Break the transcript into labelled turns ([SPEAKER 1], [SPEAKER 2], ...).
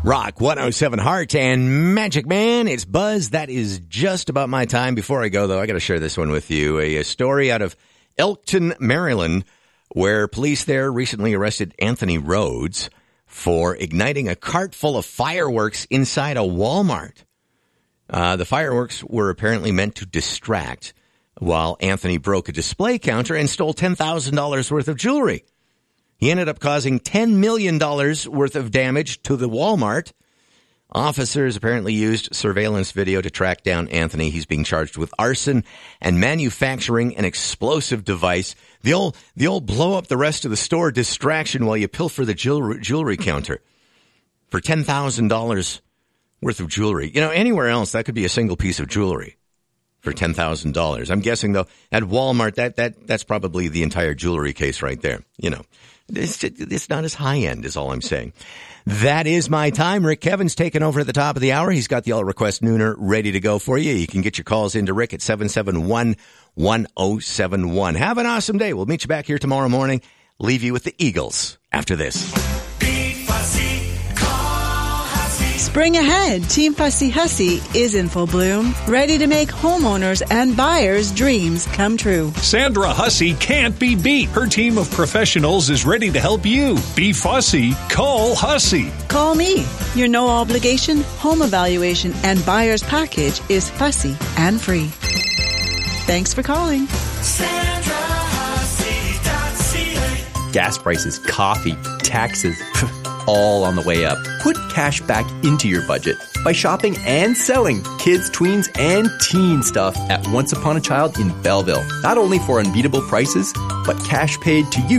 [SPEAKER 1] Rock 107 Heart and Magic Man. It's Buzz. That is just about my time. Before I go, though, I got to share this one with you. A story out of Elkton, Maryland, where police there recently arrested Anthony Rhodes for igniting a cart full of fireworks inside a Walmart. The fireworks were apparently meant to distract, while Anthony broke a display counter and stole $10,000 worth of jewelry. He ended up causing $10 million worth of damage to the Walmart. Officers apparently used surveillance video to track down Anthony. He's being charged with arson and manufacturing an explosive device. The old blow up the rest of the store distraction while you pilfer the jewelry counter for $10,000 worth of jewelry. You know, anywhere else, that could be a single piece of jewelry for $10,000. I'm guessing, though, at Walmart, that's probably the entire jewelry case right there. You know, it's not as high end is all I'm saying. That is my time. Rick Kevin's taken over at the top of the hour. He's got the All Request Nooner ready to go for you. You can get your calls into Rick at 771-1071. Have an awesome day. We'll meet you back here tomorrow morning. Leave you with the Eagles after this.
[SPEAKER 2] Spring ahead, Team Fussy Hussy is in full bloom, ready to make homeowners and buyers' dreams come true.
[SPEAKER 3] Sandra Hussy can't be beat. Her team of professionals is ready to help you. Be fussy. Call Hussy.
[SPEAKER 2] Call me. Your no-obligation home evaluation and buyer's package is fussy and free. Thanks for calling.
[SPEAKER 4] Gas prices, coffee, taxes, all on the way up. Put cash back into your budget by shopping and selling kids, tweens, and teen stuff at Once Upon a Child in Belleville. Not only for unbeatable prices, but cash paid to you